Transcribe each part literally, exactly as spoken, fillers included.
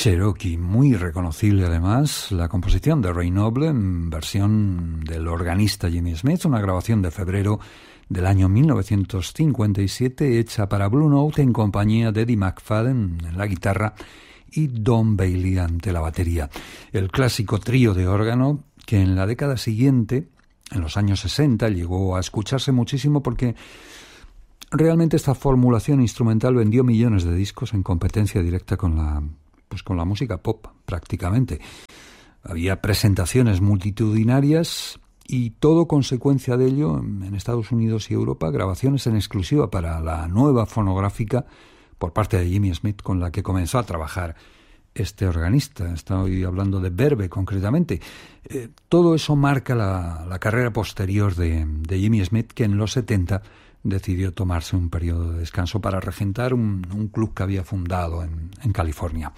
Cherokee, muy reconocible además, la composición de Ray Noble en versión del organista Jimmy Smith, una grabación de febrero del año mil novecientos cincuenta y siete hecha para Blue Note en compañía de Eddie McFadden en la guitarra y Don Bailey ante la batería. El clásico trío de órgano que en la década siguiente, en los años sesenta, llegó a escucharse muchísimo porque realmente esta formulación instrumental vendió millones de discos en competencia directa con la pues con la música pop, prácticamente. Había presentaciones multitudinarias y todo consecuencia de ello, en Estados Unidos y Europa, grabaciones en exclusiva para la nueva fonográfica por parte de Jimmy Smith con la que comenzó a trabajar este organista. Estoy hablando de Verve, concretamente. Eh, todo eso marca la, la carrera posterior de, de Jimmy Smith, que en los setenta decidió tomarse un periodo de descanso para regentar un, un club que había fundado en, en California.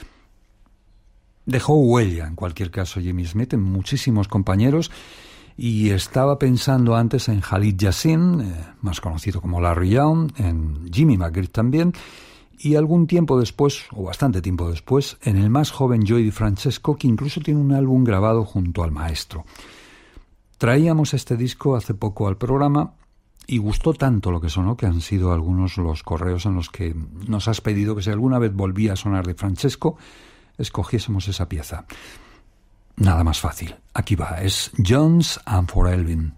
Dejó huella, en cualquier caso, Jimmy Smith en muchísimos compañeros y estaba pensando antes en Khalid Yassin, eh, más conocido como Larry Young, en Jimmy McGriff también, y algún tiempo después, o bastante tiempo después, en el más joven Joey DiFrancesco, que incluso tiene un álbum grabado junto al maestro. Traíamos este disco hace poco al programa y gustó tanto lo que sonó que han sido algunos los correos en los que nos has pedido que si alguna vez volvía a sonar de Francesco, escogiésemos esa pieza. Nada más fácil. Aquí va. Es Jones and for Elvin.